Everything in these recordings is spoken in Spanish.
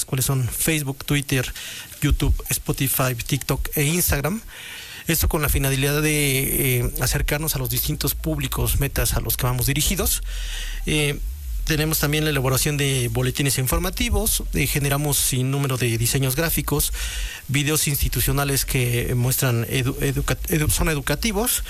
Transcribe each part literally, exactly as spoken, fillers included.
cuales son Facebook, Twitter, YouTube, Spotify, TikTok e Instagram. Esto con la finalidad de eh, acercarnos a los distintos públicos, metas a los que vamos dirigidos. Eh, Tenemos también la elaboración de boletines informativos, eh, generamos sin número de diseños gráficos, videos institucionales que muestran edu, educa, edu, son educativos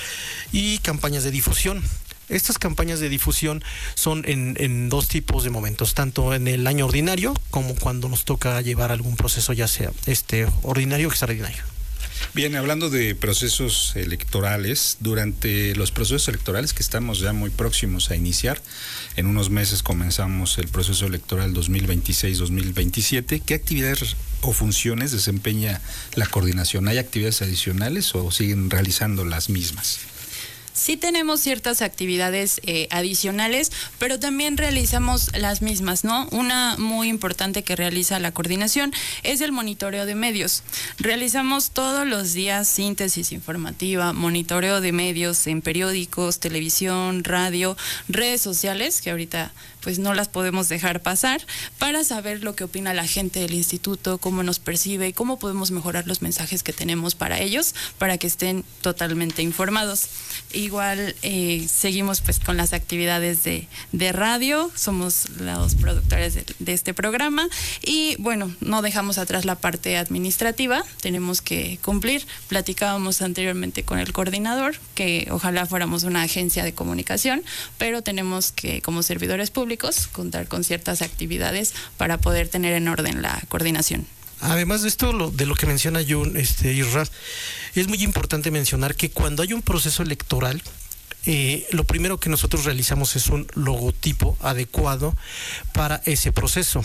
y campañas de difusión. Estas campañas de difusión son en, en dos tipos de momentos, tanto en el año ordinario como cuando nos toca llevar algún proceso, ya sea este ordinario o extraordinario. Bien, hablando de procesos electorales, durante los procesos electorales que estamos ya muy próximos a iniciar, en unos meses comenzamos el proceso electoral dos mil veintiséis dos mil veintisiete, ¿qué actividades o funciones desempeña la coordinación? ¿Hay actividades adicionales o siguen realizando las mismas? Sí tenemos ciertas actividades eh, adicionales, pero también realizamos las mismas, ¿no? Una muy importante que realiza la coordinación es el monitoreo de medios. Realizamos todos los días síntesis informativa, monitoreo de medios en periódicos, televisión, radio, redes sociales, que ahorita pues no las podemos dejar pasar, para saber lo que opina la gente del instituto, cómo nos percibe y cómo podemos mejorar los mensajes que tenemos para ellos, para que estén totalmente informados. Igual eh, seguimos pues con las actividades de, de radio, somos los productores de, de este programa y bueno, no dejamos atrás la parte administrativa, tenemos que cumplir. Platicábamos anteriormente con el coordinador que ojalá fuéramos una agencia de comunicación, pero tenemos que como servidores públicos contar con ciertas actividades para poder tener en orden la coordinación. Además de esto, lo, de lo que menciona Jun, este, Isra, es muy importante mencionar que cuando hay un proceso electoral, eh, lo primero que nosotros realizamos es un logotipo adecuado para ese proceso.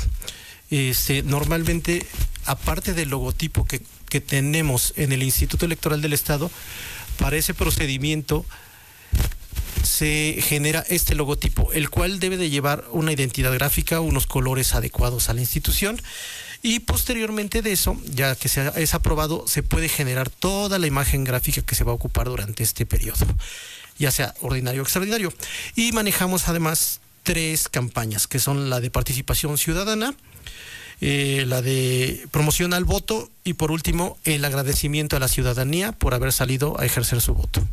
Este, normalmente, aparte del logotipo que, que tenemos en el Instituto Electoral del Estado, para ese procedimiento se genera este logotipo, el cual debe de llevar una identidad gráfica, unos colores adecuados a la institución, y posteriormente de eso, ya que sea, es aprobado, se puede generar toda la imagen gráfica que se va a ocupar durante este periodo, ya sea ordinario o extraordinario. Y manejamos además tres campañas, que son la de participación ciudadana, eh, la de promoción al voto y por último el agradecimiento a la ciudadanía por haber salido a ejercer su voto.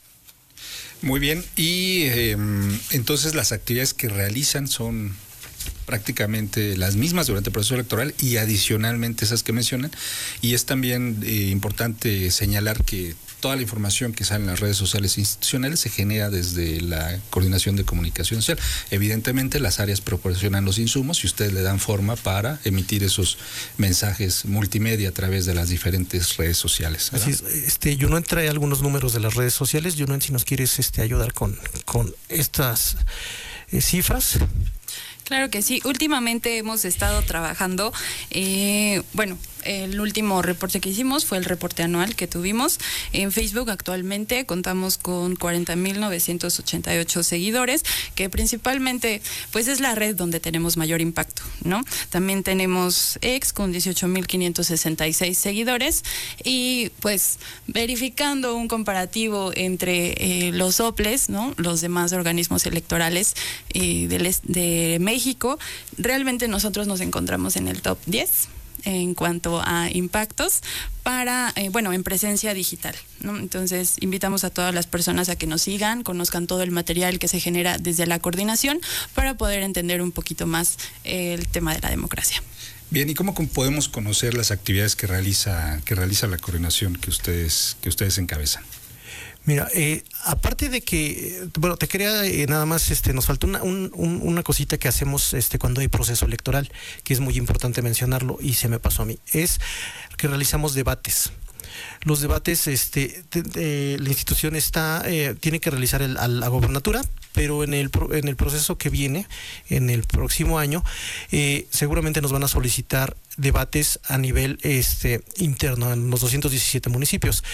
Muy bien, y eh, entonces las actividades que realizan son prácticamente las mismas durante el proceso electoral y adicionalmente esas que mencionan, y es también eh, importante señalar que toda la información que sale en las redes sociales institucionales se genera desde la Coordinación de Comunicación Social. Evidentemente las áreas proporcionan los insumos y ustedes le dan forma para emitir esos mensajes multimedia a través de las diferentes redes sociales, ¿verdad? Así es, este, yo no trae algunos números de las redes sociales. Yo no si nos quieres este, ayudar con, con estas eh, cifras. Claro que sí, últimamente hemos estado trabajando, eh, bueno, el último reporte que hicimos fue el reporte anual que tuvimos. En Facebook actualmente contamos con cuarenta mil novecientos ochenta y ocho seguidores, que principalmente pues es la red donde tenemos mayor impacto, ¿no? También tenemos X con dieciocho mil quinientos sesenta y seis seguidores y pues verificando un comparativo entre eh, los O P L E S, ¿no? Los demás organismos electorales eh, de, de México, realmente nosotros nos encontramos en el top diez en cuanto a impactos para, eh, bueno, en presencia digital, ¿no? Entonces, invitamos a todas las personas a que nos sigan, conozcan todo el material que se genera desde la coordinación para poder entender un poquito más eh, el tema de la democracia. Bien, ¿y cómo podemos conocer las actividades que realiza que realiza la coordinación que ustedes que ustedes encabezan? Mira, eh, aparte de que, bueno, te quería eh, nada más, este, nos faltó una, un, un, una cosita que hacemos este, cuando hay proceso electoral, que es muy importante mencionarlo y se me pasó a mí, es que realizamos debates. Los debates, este, de, de, la institución está, eh, tiene que realizar el, a la gobernatura, pero en el, en el proceso que viene, en el próximo año, eh, seguramente nos van a solicitar debates a nivel este interno en los doscientos diecisiete municipios.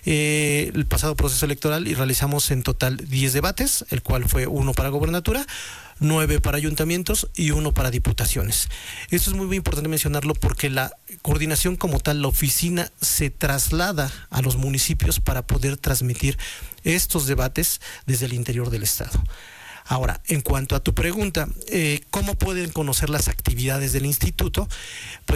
Eh, el pasado proceso electoral y realizamos en total diez debates, el cual fue uno para gobernatura, nueve para ayuntamientos y uno para diputaciones. Esto es muy, muy importante mencionarlo porque la coordinación como tal, la oficina se traslada a los municipios para poder transmitir estos debates desde el interior del estado. Ahora, en cuanto a tu pregunta, eh, ¿cómo pueden conocer las actividades del instituto? Pues